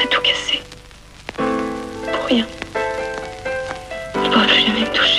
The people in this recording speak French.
tout casser. Pour rien. Il ne pourra plus jamais me toucher.